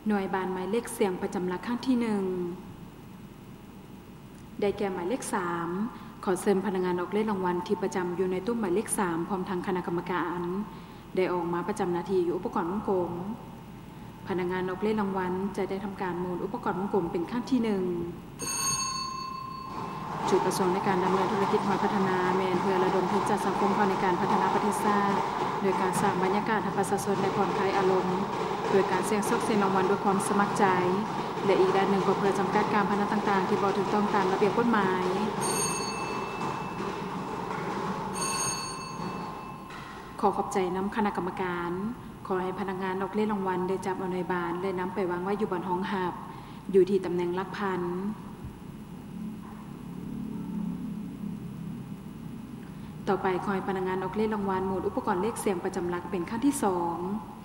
หน่วยบานหมายเลขเสียงประจำหลักครั้งที่1ได้แก่หมายเลข3ขอเชิญพนักงานออกเลขรางวัลที่ประจำอยู่ในตู้หมายเลข3พร้อมทางคณะกรรมการได้ออกมาประจำหน้าที่อยู่อุปกรณ์วงกลมพนักงานออกเลขรางวัลจะได้ทำการหมุนอุปกรณ์วงกลมเป็นครั้งที่1จุดประสงค์ในการดำเนินธุรกิจหอยพัฒนาแมนเพื่อระดมทุนจากสังคมเข้าในการพัฒนาประเทศชาติโดยการสร้างบรรยากาศให้ประชาชนได้ผ่อนคลายอารมณ์โดยการเสี่ยงโชคเสี่ยงรางวัลด้วยความสมัครใจและอีกด้านหนึ่งก็เพื่อจำกัดการพนันต่างๆที่บ่ถูกต้องตามระเบียบกฎหมายขอขอบใจน้ำคณะกรรมการขอให้พนักงานออกเลขรางวัลได้จับเอาในบานและนำไปวางไว้อยู่บนห้องหับอยู่ที่ตำแหน่งหลักพันต่อไปขอให้พนักงานออกเลขรางวัลหมุนอุปกรณ์เลขเสียงประจำหลักเป็นขั้นที่2